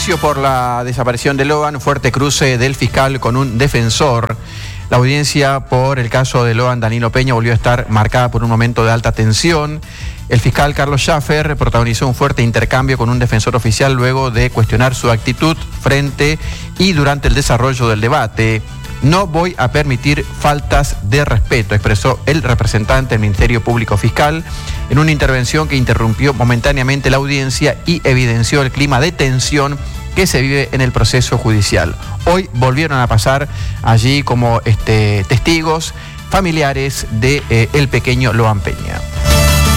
juicio por la desaparición de Loan, fuerte cruce del fiscal con un defensor. La audiencia por el caso de Loan Danilo Peña volvió a estar marcada por un momento de alta tensión. El fiscal Carlos Schaffer protagonizó un fuerte intercambio con un defensor oficial luego de cuestionar su actitud frente y durante el desarrollo del debate. No voy a permitir faltas de respeto, expresó el representante del Ministerio Público Fiscal en una intervención que interrumpió momentáneamente la audiencia y evidenció el clima de tensión que se vive en el proceso judicial. Hoy volvieron a pasar allí como testigos familiares de el pequeño Loan Peña.